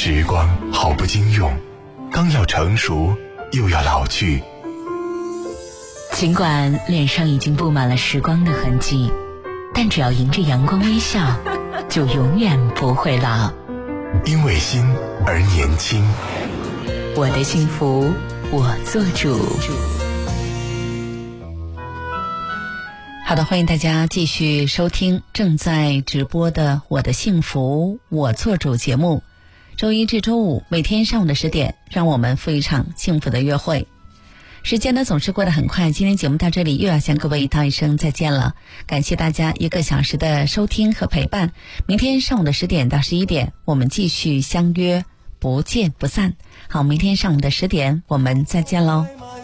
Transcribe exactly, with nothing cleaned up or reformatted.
时光好不经用，刚要成熟又要老去。 尽管脸上已经布满了时光的痕迹，但只要迎着阳光微笑，就永远不会老。 因为心而年轻， 我的幸福我做主。好的，欢迎大家继续收听正在直播的我的幸福我做主节目。周一至周五每天上午的十点，让我们赴一场幸福的约会。时间呢总是过得很快，今天节目到这里又要向各位道一声再见了。感谢大家一个小时的收听和陪伴，明天上午的十点到十一点我们继续相约，不见不散。好，明天上午的十点我们再见喽。